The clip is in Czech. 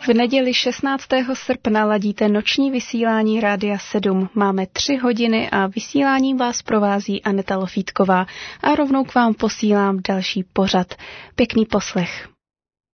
V neděli 16. srpna ladíte noční vysílání Rádia 7. Máme 3 hodiny a vysíláním vás provází Aneta Lofítková a rovnou k vám posílám další pořad. Pěkný poslech.